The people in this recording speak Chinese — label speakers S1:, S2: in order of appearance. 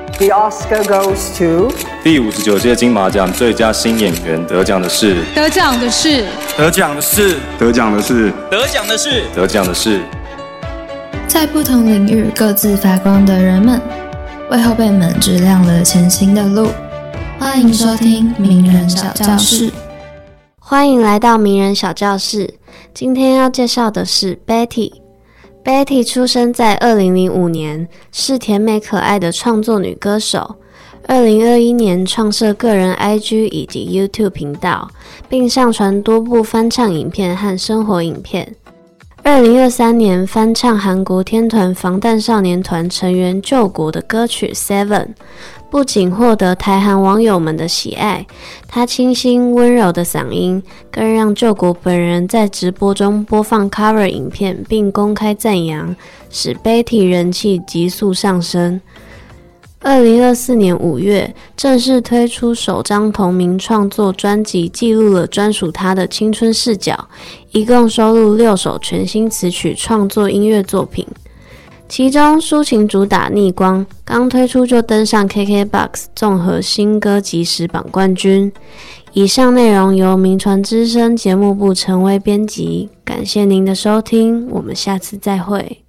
S1: The Oscar goes to
S2: 第59届金马奖最佳新演员得奖的是
S3: 在不同领域各自发光的人们，为后辈们指亮了前行的路。欢迎收听名人小教室。
S4: 欢迎来到名人小教室。今天要介绍的是 Betty。Betty 出生在2005年，是甜美可爱的创作女歌手。2021年创设个人 IG 以及 YouTube 频道，并上传多部翻唱影片和生活影片。2023年翻唱韩国天团防弹少年团成员救国的歌曲 Seven， 不仅获得台韩网友们的喜爱，他清新温柔的嗓音更让救国本人在直播中播放 cover 影片并公开赞扬，使 Betty 人气急速上升。2024年5月正式推出首张同名创作专辑，记录了专属他的青春视角，一共收录6首全新词曲创作音乐作品，其中抒情主打《逆光》刚推出就登上 KKBOX 综合新歌即时榜冠军。以上内容由名传之声节目部陈威编辑，感谢您的收听，我们下次再会。